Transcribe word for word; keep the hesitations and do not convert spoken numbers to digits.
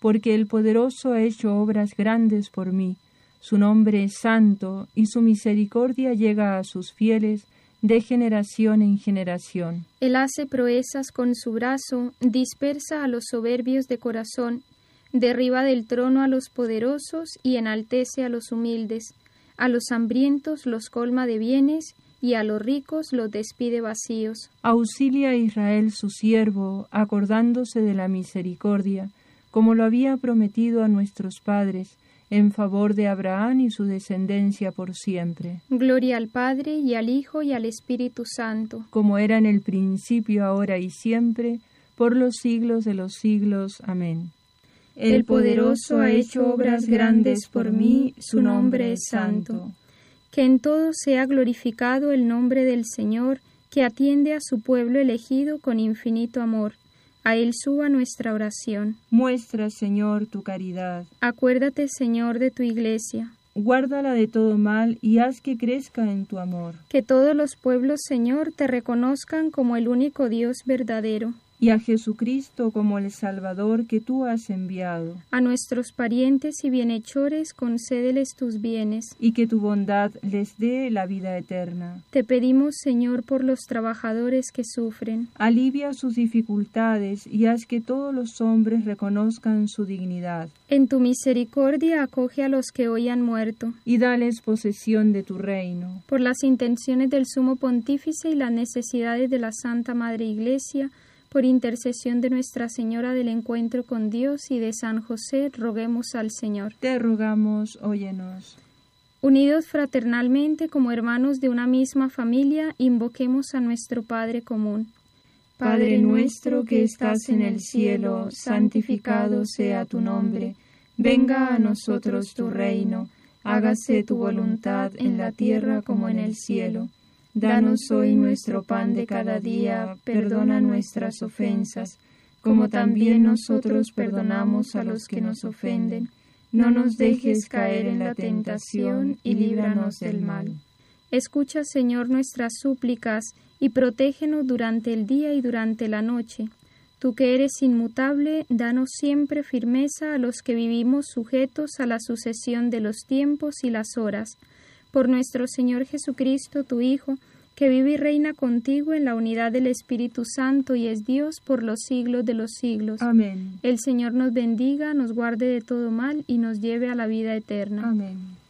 porque el poderoso ha hecho obras grandes por mí. Su nombre es santo, y su misericordia llega a sus fieles de generación en generación. Él hace proezas con su brazo, dispersa a los soberbios de corazón, derriba del trono a los poderosos y enaltece a los humildes. A los hambrientos los colma de bienes, y a los ricos los despide vacíos. Auxilia a Israel su siervo, acordándose de la misericordia, como lo había prometido a nuestros padres, en favor de Abraham y su descendencia por siempre. Gloria al Padre, y al Hijo, y al Espíritu Santo. Como era en el principio, ahora y siempre, por los siglos de los siglos. Amén. El poderoso ha hecho obras grandes por mí, su nombre es santo. Que en todo sea glorificado el nombre del Señor, que atiende a su pueblo elegido con infinito amor. A Él suba nuestra oración. Muestra, Señor, tu caridad. Acuérdate, Señor, de tu iglesia. Guárdala de todo mal y haz que crezca en tu amor. Que todos los pueblos, Señor, te reconozcan como el único Dios verdadero. Y a Jesucristo como el Salvador que tú has enviado. A nuestros parientes y bienhechores concédeles tus bienes. Y que tu bondad les dé la vida eterna. Te pedimos, Señor, por los trabajadores que sufren. Alivia sus dificultades y haz que todos los hombres reconozcan su dignidad. En tu misericordia acoge a los que hoy han muerto. Y dales posesión de tu reino. Por las intenciones del Sumo Pontífice y las necesidades de la Santa Madre Iglesia, por intercesión de Nuestra Señora del Encuentro con Dios y de San José, roguemos al Señor. Te rogamos, óyenos. Unidos fraternalmente como hermanos de una misma familia, invoquemos a nuestro Padre común. Padre nuestro que estás en el cielo, santificado sea tu nombre. Venga a nosotros tu reino. Hágase tu voluntad en la tierra como en el cielo. Danos hoy nuestro pan de cada día, perdona nuestras ofensas, como también nosotros perdonamos a los que nos ofenden. No nos dejes caer en la tentación y líbranos del mal. Escucha, Señor, nuestras súplicas y protégenos durante el día y durante la noche. Tú que eres inmutable, danos siempre firmeza a los que vivimos sujetos a la sucesión de los tiempos y las horas. Por nuestro Señor Jesucristo, tu Hijo, que vive y reina contigo en la unidad del Espíritu Santo y es Dios por los siglos de los siglos. Amén. El Señor nos bendiga, nos guarde de todo mal y nos lleve a la vida eterna. Amén.